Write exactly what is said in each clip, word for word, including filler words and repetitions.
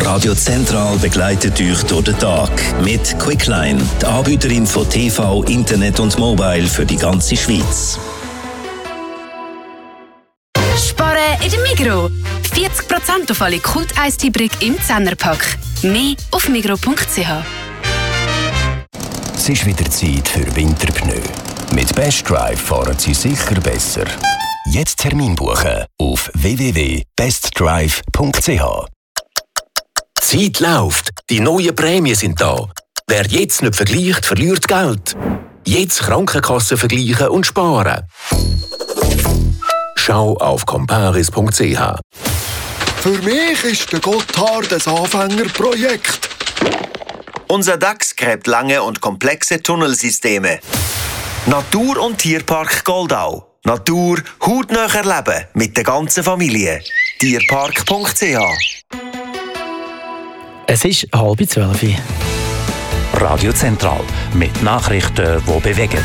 Radio Zentral begleitet euch durch den Tag mit Quickline, die Anbieterin von T V, Internet und Mobile für die ganze Schweiz. Sparen in der Migros. vierzig Prozent auf alle Kult-Eistee-Brick im Zehnerpack. Mehr auf migros punkt c h. Es ist wieder Zeit für Winterpneu. Mit Best Drive fahren Sie sicher besser. Jetzt Termin buchen auf w w w punkt best drive punkt c h. Die Zeit läuft. Die neuen Prämien sind da. Wer jetzt nicht vergleicht, verliert Geld. Jetzt Krankenkassen vergleichen und sparen. Schau auf comparis punkt c h. Für mich ist der Gotthard ein Anfängerprojekt. Unser DAX gräbt lange und komplexe Tunnelsysteme. Natur- und Tierpark Goldau. Natur hautnah erleben mit der ganzen Familie. tierpark punkt c h. Es ist halb zwölf. Radio Zentral mit Nachrichten, die bewegen.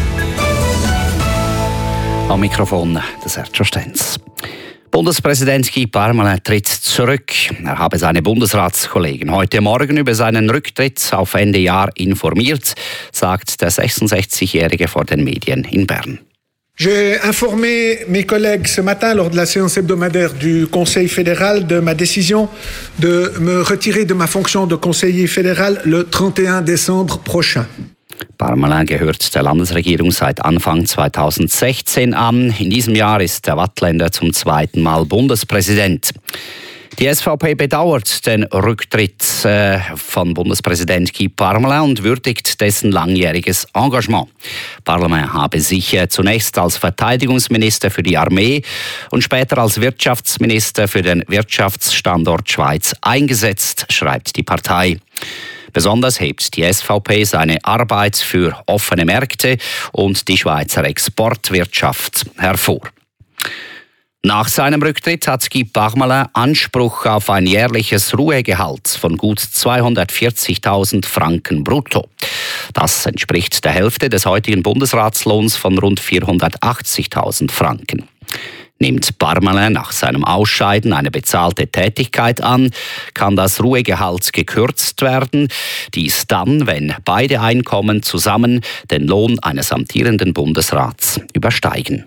Am Mikrofon der Sergio Stenz. Bundespräsident Guy Parmelin tritt zurück. Er habe seine Bundesratskollegen heute Morgen über seinen Rücktritt auf Ende Jahr informiert, sagt der sechsundsechzigjährige vor den Medien in Bern. J'ai informé mes collègues ce matin lors de la séance hebdomadaire du Conseil fédéral de ma décision de me retirer de ma fonction de conseiller fédéral le trente et un décembre prochain. Parmelin gehört der Landesregierung seit Anfang zweitausendsechzehn an. In diesem Jahr ist der Wattländer zum zweiten Mal Bundespräsident. Die S V P bedauert den Rücktritt äh, von Bundespräsident Guy Parmelin und würdigt dessen langjähriges Engagement. Parmelin habe sich äh, zunächst als Verteidigungsminister für die Armee und später als Wirtschaftsminister für den Wirtschaftsstandort Schweiz eingesetzt, schreibt die Partei. Besonders hebt die S V P seine Arbeit für offene Märkte und die Schweizer Exportwirtschaft hervor. Nach seinem Rücktritt hat Guy Parmelin Anspruch auf ein jährliches Ruhegehalt von gut zweihundertvierzigtausend Franken brutto. Das entspricht der Hälfte des heutigen Bundesratslohns von rund vierhundertachtzigtausend Franken. Nimmt Parmelin nach seinem Ausscheiden eine bezahlte Tätigkeit an, kann das Ruhegehalt gekürzt werden. Dies dann, wenn beide Einkommen zusammen den Lohn eines amtierenden Bundesrats übersteigen.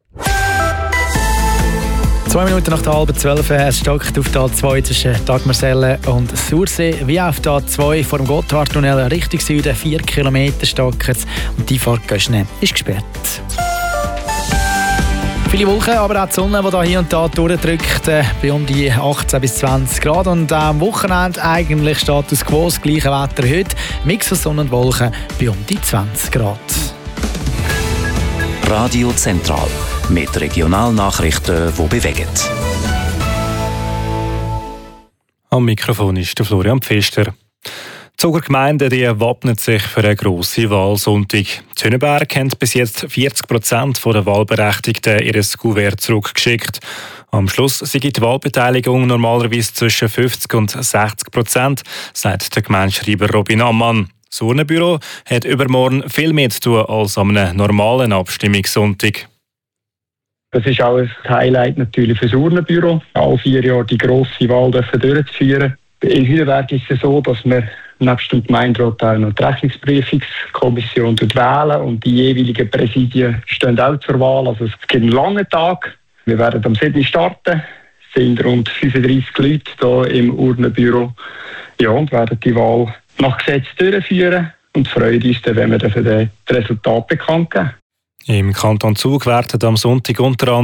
Zwei Minuten nach der halben zwölf, es stockt auf der A zwei zwischen Dagmerselle und Sursee, wie auf der A zwei vor dem Gotthardtunnel Richtung Süden, vier Kilometer stockt es und die Fahrt Göschne ist gesperrt. Viele Wolken, aber auch die Sonne, die hier und da durchdrückt, äh, bei um die achtzehn bis zwanzig Grad. Und äh, am Wochenende eigentlich Status quo, das gleiche Wetter heute. Mix aus Sonne und Wolken bei um die zwanzig Grad. Radio Zentral mit Regionalnachrichten, die bewegen. Am Mikrofon ist der Florian Pfister. Die Zuger Gemeinden die wappnen sich für eine grosse Wahlsonntag. Die Hünenberg haben bis jetzt vierzig Prozent der Wahlberechtigten ihr Kuvert zurückgeschickt. Am Schluss sei die Wahlbeteiligung normalerweise zwischen fünfzig und sechzig Prozent, sagt der Gemeindeschreiber Robin Ammann. Das Urnenbüro hat übermorgen viel mehr zu tun als an einem normalen Abstimmungssonntag. Das ist auch ein Highlight natürlich für das Urnenbüro, alle vier Jahre die grosse Wahl durchzuführen. In Hünenberg ist es so, dass wir nebst dem Gemeinderat auch noch die Rechnungsprüfungskommission wählen und die jeweiligen Präsidien stehen auch zur Wahl. Also es gibt einen langen Tag. Wir werden am siebten starten. Es sind rund fünfunddreissig Leute hier im Urnenbüro. Ja, und werden die Wahl nach Gesetz durchführen und freuen uns dann, wenn wir dann das Resultat bekannt geben. Im Kanton Zug werden am Sonntag unter anderem